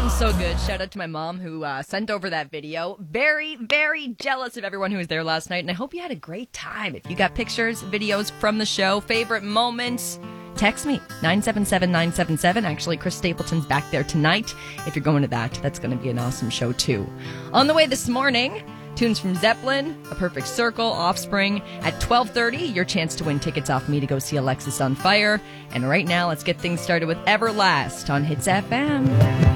Sounds so good. Shout out to my mom who sent over that video. Very, very jealous of everyone who was there last night, and I hope you had a great time. If you got pictures, videos from the show, favorite moments, text me, 977-977. Actually, Chris Stapleton's back there tonight. If you're going to that, that's going to be an awesome show, too. On the way this morning, tunes from Zeppelin, A Perfect Circle, Offspring. At 12:30, your chance to win tickets off me to go see Alexis on Fire. And right now, let's get things started with Everlast on Hits FM.